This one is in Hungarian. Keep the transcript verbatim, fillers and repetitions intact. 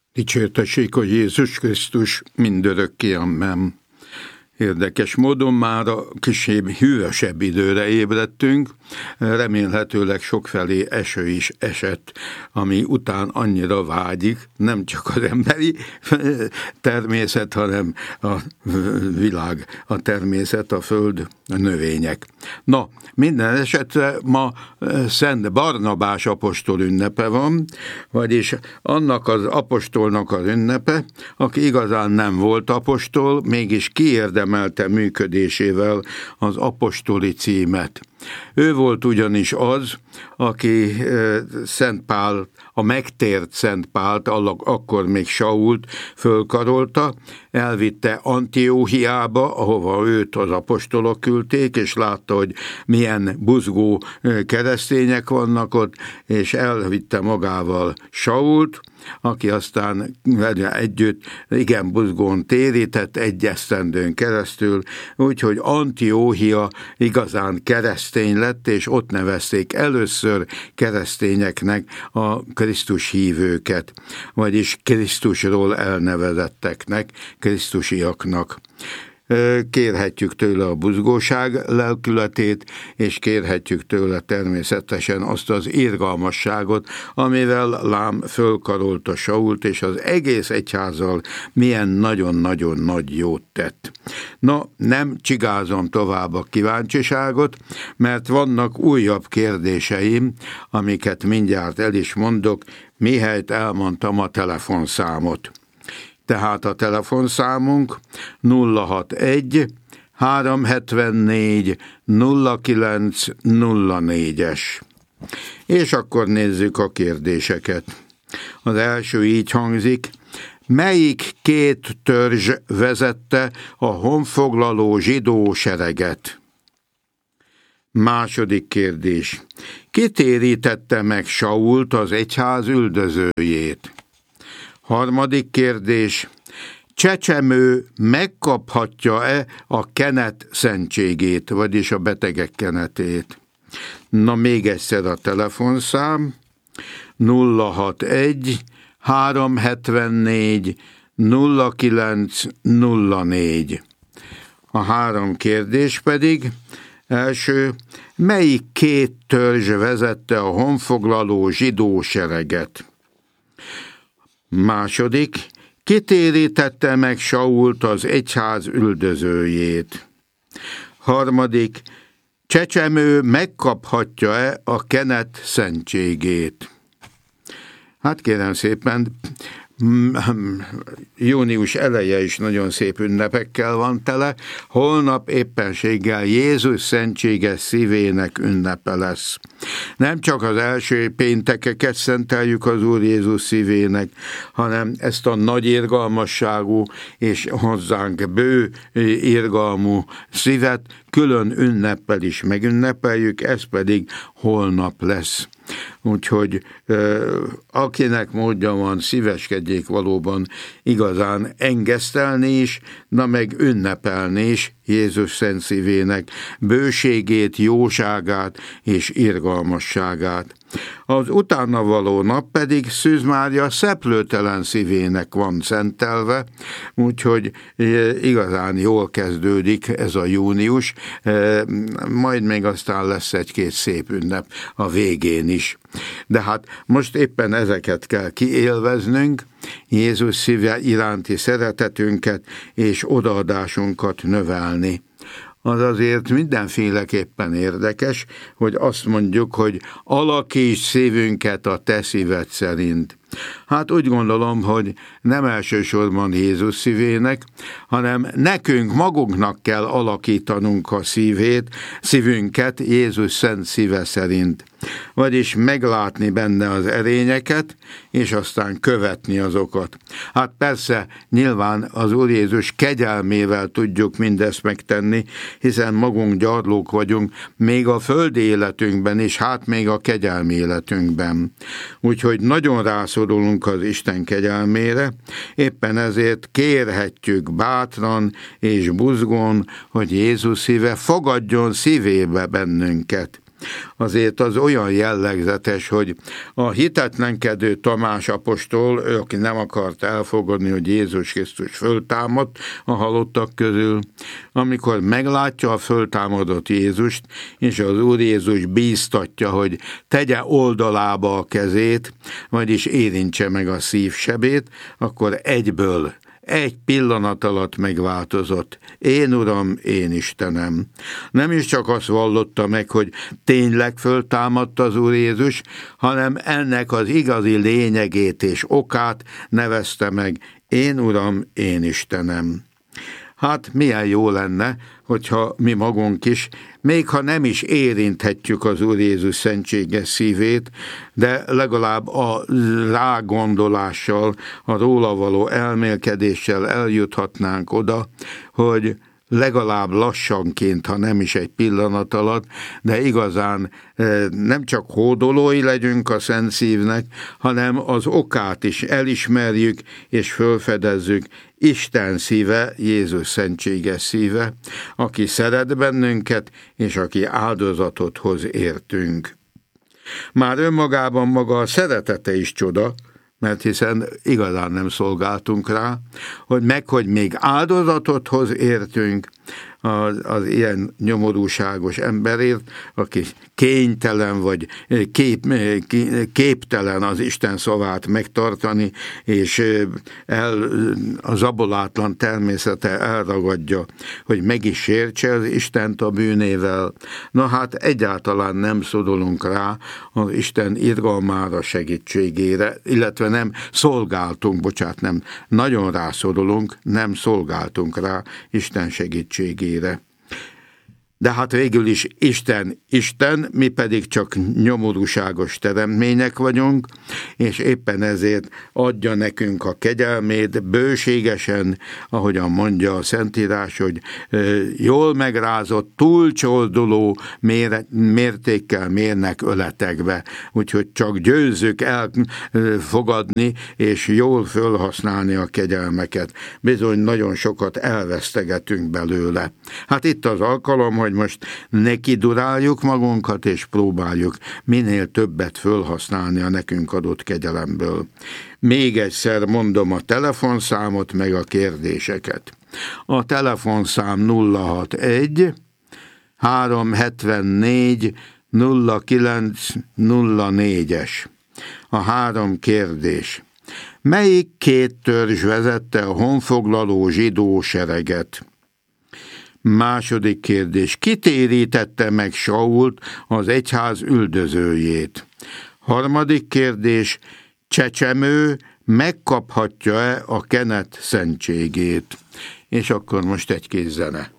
Dicsértessék a Jézus Krisztus mindörökké, amen. Érdekes módon már a kicsit hűvösebb időre ébredtünk, remélhetőleg sokfelé eső is esett, ami után annyira vágyik, nem csak az emberi természet, hanem a világ, a természet, a föld, a növények. Na, minden esetre ma Szent Barnabás apostol ünnepe van, vagyis annak az apostolnak az ünnepe, aki igazán nem volt apostol, mégis kiérdemelte működésével az apostoli címet. Ő volt ugyanis az, aki Szent Pál, a megtért Szent Pált, akkor még Sault fölkarolta, elvitte Antióchiába, ahova őt az apostolok küldték, és látta, hogy milyen buzgó keresztények vannak ott, és elvitte magával Sault, aki aztán vele együtt igen buzgón térített egy esztendőn keresztül, úgyhogy Antióchia igazán keresztény lett, és ott nevezték először keresztényeknek a Krisztus hívőket, vagyis Krisztusról elnevezetteknek, krisztusiaknak. Kérhetjük tőle a buzgóság lelkületét, és kérhetjük tőle természetesen azt az irgalmasságot, amivel lám fölkarolta Sault, és az egész egyházzal milyen nagyon-nagyon nagy jót tett. Na, nem csigázom tovább a kíváncsiságot, mert vannak újabb kérdéseim, amiket mindjárt el is mondok, mihelyt elmondtam a telefonszámot. Tehát a telefonszámunk nulla hatvanegy háromszázhetvennégy nulla kilenc nulla négyes. És akkor nézzük a kérdéseket. Az első így hangzik: melyik két törzs vezette a honfoglaló zsidó sereget? Második kérdés: ki térítette meg Sault, az egyház üldözőjét? Harmadik kérdés: csecsemő megkaphatja-e a kenet szentségét, vagyis a betegek kenetét? Na, még egyszer a telefonszám: nulla hatvanegy háromszázhetvennégy nulla kilenc nulla négy. A három kérdés pedig: első, melyik két törzs vezette a honfoglaló zsidó sereget? Második, kitérítette meg Sault, az egyház üldözőjét? Harmadik, csecsemő megkaphatja-e a kenet szentségét? Hát kérem szépen, június eleje is nagyon szép ünnepekkel van tele, holnap éppenséggel Jézus szentséges szívének ünnepe lesz. Nem csak az első péntekeket szenteljük az Úr Jézus szívének, hanem ezt a nagy irgalmasságú és hozzánk bő irgalmú szívet külön ünneppel is megünnepeljük, ez pedig holnap lesz. Úgyhogy akinek módja van, szíveskedjék valóban igazán engesztelni is, na meg ünnepelni is Jézus szent szívének bőségét, jóságát és irgalmasságát. Az utána való nap pedig Szűz Mária szeplőtelen szívének van szentelve, úgyhogy igazán jól kezdődik ez a június, majd még aztán lesz egy-két szép ünnep a végén is. De hát most éppen ezeket kell kiélveznünk, Jézus szíve iránti szeretetünket és odaadásunkat növelni. Az azért mindenféleképpen érdekes, hogy azt mondjuk, hogy alakíts szívünket a te szíved szerint. Hát úgy gondolom, hogy nem elsősorban Jézus szívének, hanem nekünk magunknak kell alakítanunk a szívét, szívünket Jézus szent szíve szerint. Vagyis meglátni benne az erényeket, és aztán követni azokat. Hát persze, nyilván az Úr Jézus kegyelmével tudjuk mindezt megtenni, hiszen magunk gyarlók vagyunk, még a földi életünkben is, hát még a kegyelmi életünkben. Úgyhogy nagyon rászorulunk az Isten kegyelmére, éppen ezért kérhetjük bátran és buzgón, hogy Jézus szíve fogadjon szívébe bennünket. azért az olyan jellegzetes, hogy a hitetlenkedő Tamás apostol, ő, aki nem akart elfogadni, hogy Jézus Krisztus föltámadt a halottak közül, amikor meglátja a föltámadott Jézust, és az Úr Jézus bíztatja, hogy tegye oldalába a kezét, vagyis érintse meg a szívsebét, akkor egyből egy pillanat alatt megváltozott. Én Uram, én Istenem. Nem is csak azt vallotta meg, hogy tényleg föltámadt az Úr Jézus, hanem ennek az igazi lényegét és okát nevezte meg. Én Uram, én Istenem. Hát milyen jó lenne, hogyha mi magunk is, még ha nem is érinthetjük az Úr Jézus szentséges szívét, de legalább a rágondolással, a róla való elmélkedéssel eljuthatnánk oda, hogy legalább lassanként, ha nem is egy pillanat alatt, de igazán nem csak hódolói legyünk a Szent Szívnek, hanem az okát is elismerjük és fölfedezzük. Isten szíve, Jézus szentséges szíve, aki szeret bennünket, és aki áldozatot hoz értünk. Már önmagában maga a szeretete is csoda, mert hiszen igazán nem szolgáltunk rá, hogy meg, hogy még áldozatot hoz értünk az, az ilyen nyomorúságos emberért, aki kénytelen vagy kép, képtelen az Isten szavát megtartani, és el, az abolátlan természete elragadja, hogy meg is sértse az Istent a bűnével. Na hát egyáltalán nem szorulunk rá az Isten irgalmára, segítségére, illetve nem szolgáltunk, bocsánat, nem, nagyon rászorulunk, nem szolgáltunk rá Isten segítségére. De hát végül is Isten, Isten, mi pedig csak nyomorúságos teremtmények vagyunk, és éppen ezért adja nekünk a kegyelmét bőségesen, ahogyan mondja a Szentírás, hogy jól megrázott, túlcsolduló mértékkel mérnek öletekbe, úgyhogy csak győzzük elfogadni, és jól fölhasználni a kegyelmeket. Bizony nagyon sokat elvesztegetünk belőle. Hát itt az alkalom, hogy most neki duráljuk magunkat, és próbáljuk minél többet fölhasználni a nekünk adott kegyelemből. Még egyszer mondom a telefonszámot, meg a kérdéseket. A telefonszám nulla hatvanegy háromszázhetvennégy nulla kilenc nulla négyes. A három kérdés. Melyik két törzs vezette a honfoglaló zsidó sereget? Második kérdés. Ki térítette meg Sault, az egyház üldözőjét? Harmadik kérdés. Csecsemő megkaphatja-e a kenet szentségét? És akkor most egy kis zene.